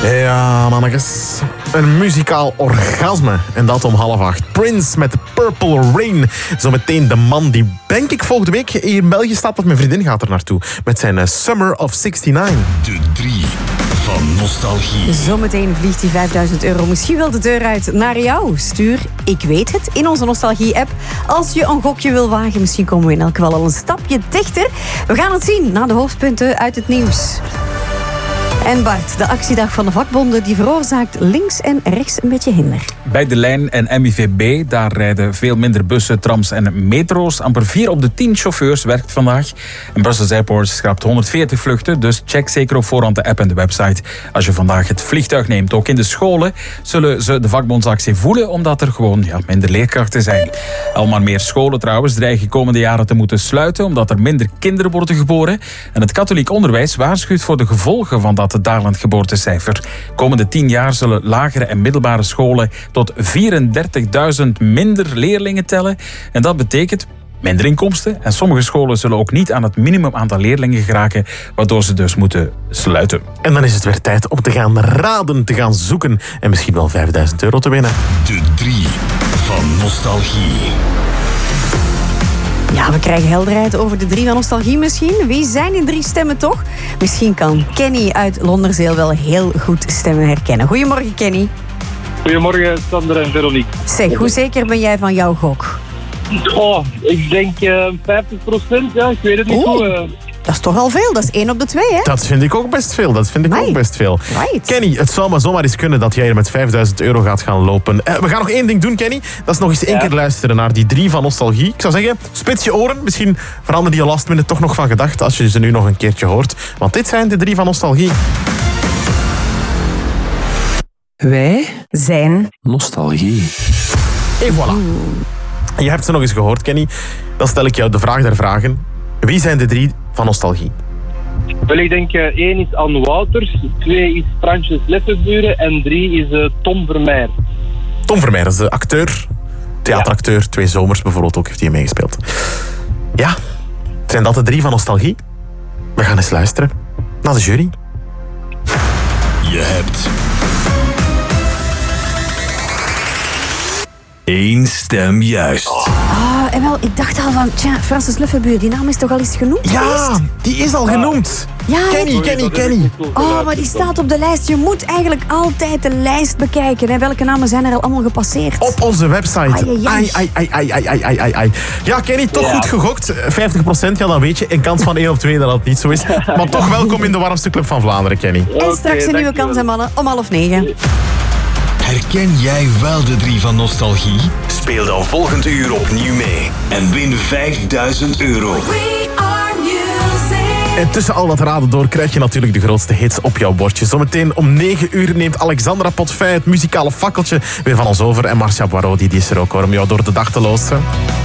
Ja, mannetjes. Een muzikaal orgasme. En dat om 7:30. Prince met Purple Rain. Zometeen de man die, denk ik, volgende week hier in België staat. Want mijn vriendin gaat er naartoe. Met zijn Summer of 69. De 3 van Nostalgie. Zometeen vliegt die €5.000 misschien wel de deur uit naar jou. Stuur Ik Weet Het in onze Nostalgie-app. Als je een gokje wil wagen, misschien komen we in elk geval al een stapje dichter. We gaan het zien na de hoofdpunten uit het nieuws. En Bart, de actiedag van de vakbonden die veroorzaakt links en rechts een beetje hinder. Bij De Lijn en MIVB, daar rijden veel minder bussen, trams en metro's. Amper 4 op de 10 chauffeurs werkt vandaag. En Brussels Airport schrapt 140 vluchten, dus check zeker op voorhand de app en de website als je vandaag het vliegtuig neemt. Ook in de scholen zullen ze de vakbondsactie voelen, omdat er gewoon minder leerkrachten zijn. Al maar meer scholen trouwens dreigen komende jaren te moeten sluiten, omdat er minder kinderen worden geboren. En het katholiek onderwijs waarschuwt voor de gevolgen van dat dalend geboortecijfer. Komende 10 jaar zullen lagere en middelbare scholen tot 34.000 minder leerlingen tellen. En dat betekent minder inkomsten. En sommige scholen zullen ook niet aan het minimum aantal leerlingen geraken, waardoor ze dus moeten sluiten. En dan is het weer tijd om te gaan raden, te gaan zoeken en misschien wel €5.000 te winnen. De 3 van Nostalgie. Ja, we krijgen helderheid over de 3 van Nostalgie misschien. Wie zijn die 3 stemmen toch? Misschien kan Kenny uit Londerzeel wel heel goed stemmen herkennen. Goedemorgen, Kenny. Goedemorgen, Sander en Veronique. Zeg, hoe zeker ben jij van jouw gok? Oh, ik denk 50%, ja, ik weet het niet goed. Dat is toch al veel, dat is 1 op de 2, hè? Dat vind ik ook best veel. Right. Kenny, het zou maar zomaar eens kunnen dat jij er met €5.000 gaat gaan lopen. We gaan nog één ding doen, Kenny. Dat is nog eens één keer luisteren naar die 3 van Nostalgie. Ik zou zeggen, spits je oren. Misschien veranderen die last minute toch nog van gedachte als je ze nu nog een keertje hoort. Want dit zijn de 3 van Nostalgie. Wij zijn Nostalgie. En voilà. Je hebt ze nog eens gehoord, Kenny. Dan stel ik jou de vraag der vragen. Wie zijn de 3 van Nostalgie? Wel, ik denk 1 is Anne Wouters, 2 is Fransjes Lettenburen en 3 is Tom Vermeer. Tom Vermeer is de acteur, theateracteur. 2 Zomers bijvoorbeeld ook heeft hij meegespeeld. Ja, zijn dat de 3 van Nostalgie? We gaan eens luisteren naar de jury. Je hebt 1 stem juist. En wel, ik dacht al van, Francis Lefebuur, die naam is toch al eens genoemd geweest? Die is al genoemd. Ja, Kenny. maar die staat op de lijst. Je moet eigenlijk altijd de lijst bekijken. Hè. Welke namen zijn er al allemaal gepasseerd? Op onze website. Ai. Ja, Kenny, toch goed gegokt. 50%, ja, dan weet je. Een kans van 1 op 2 dat het niet zo is. Maar toch welkom in de warmste club van Vlaanderen, Kenny. En straks een nieuwe kans, hè, mannen, om 8:30. Herken jij wel de 3 van Nostalgie? Speel dan volgend uur opnieuw mee. En win €5.000. En tussen al dat raden door krijg je natuurlijk de grootste hits op jouw bordje. Zometeen om 9:00 neemt Alexandra Potvin het muzikale fakkeltje weer van ons over. En Marcia Boireau, die is er ook hoor, om jou door de dag te loodsen.